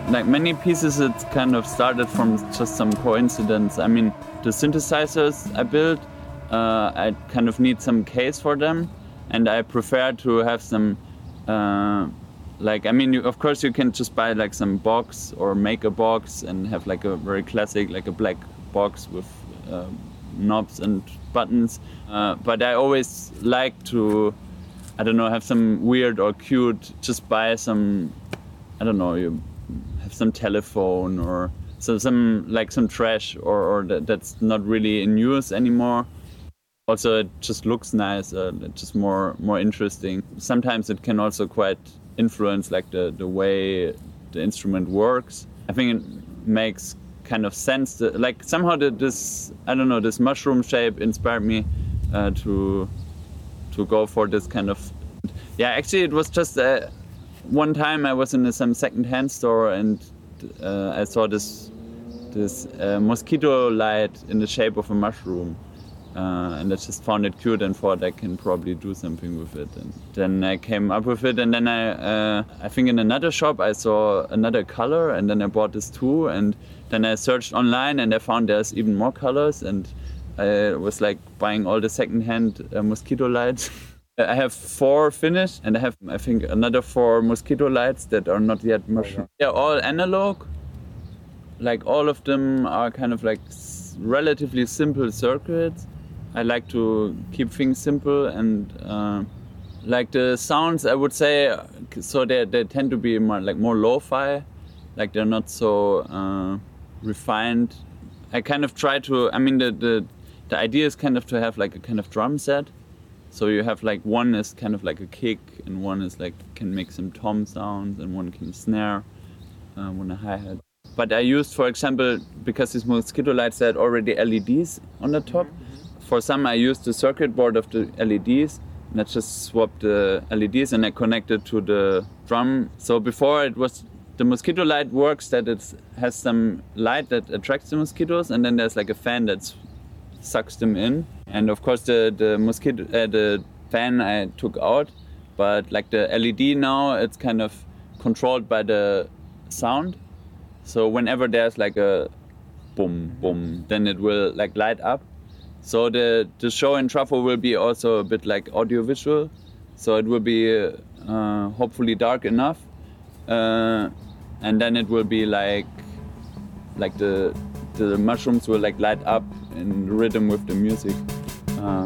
like many pieces, it kind of started from just some coincidence. I mean, the synthesizers I built, I kind of need some case for them, and I prefer to have some, of course you can just buy like some box or make a box and have like a very classic, like a black box with knobs and buttons. But I always like to, I don't know, have some weird or cute, just buy some, I don't know, you have some telephone or some trash or that's not really in use anymore. Also, it just looks nice, just more interesting. Sometimes it can also quite influence like the way the instrument works. I think it makes kind of sense that, like somehow this mushroom shape inspired me to go for this kind of. Yeah, actually, it was just one time I was in some second-hand store and I saw this mosquito light in the shape of a mushroom. And I just found it cute and thought I can probably do something with it. And then I came up with it, and then I think in another shop I saw another color, and then I bought this too. And then I searched online and I found there's even more colors, and I was like buying all the second-hand mosquito lights. I have 4 finished, and I have, I think, another 4 mosquito lights that are not yet mushroom. They're all analog. Like all of them are kind of like relatively simple circuits. I like to keep things simple, and like the sounds, I would say, so they tend to be more lo-fi, like they're not so refined. I kind of try to, I mean, the idea is kind of to have like a kind of drum set. So you have like one is kind of like a kick, and one is like can make some tom sounds, and one can snare, one a hi-hat. But I used, for example, because these mosquito lights had already LEDs on the top. For some I used the circuit board of the LEDs, and I just swapped the LEDs and I connected to the drum. So before it was, the mosquito light works that it has some light that attracts the mosquitoes, and then there's like a fan that sucks them in. And of course the fan I took out, but like the LED now, it's kind of controlled by the sound. So whenever there's like a boom, boom, then it will like light up. So the show in Trafo will be also a bit like audiovisual. So it will be hopefully dark enough. And then it will be like the mushrooms will like light up in rhythm with the music.